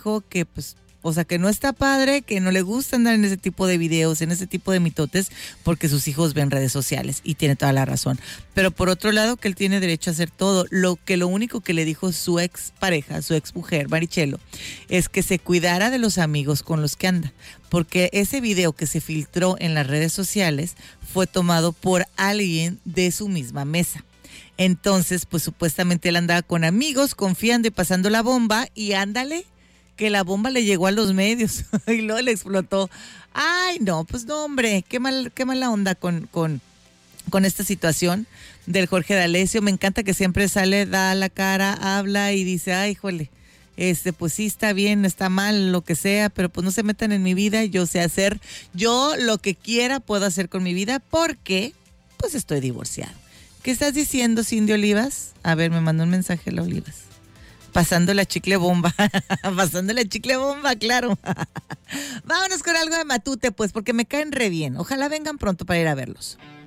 dijo que pues, o sea, que no está padre, que no le gusta andar en ese tipo de videos, en ese tipo de mitotes, porque sus hijos ven redes sociales, y tiene toda la razón. Pero por otro lado, que él tiene derecho a hacer todo. Lo único que le dijo su ex pareja, su ex mujer, Marichelo, es que se cuidara de los amigos con los que anda, porque ese video que se filtró en las redes sociales fue tomado por alguien de su misma mesa. Entonces, pues supuestamente él andaba con amigos, confiando y pasando la bomba, y ándale, que la bomba le llegó a los medios y luego le explotó. Ay, no, pues no, hombre, qué mala onda con esta situación del Jorge D'Alessio. Me encanta que siempre sale, da la cara, habla y dice, ay, híjole, pues sí, está bien, está mal, lo que sea, pero pues no se metan en mi vida, yo sé hacer, yo lo que quiera puedo hacer con mi vida porque pues estoy divorciado. ¿Qué estás diciendo, Cindy Olivas? A ver, me mandó un mensaje la Olivas. Pasando la chicle bomba. Pasando la chicle bomba, claro. Vámonos con algo de Matute, pues, porque me caen re bien. Ojalá vengan pronto para ir a verlos.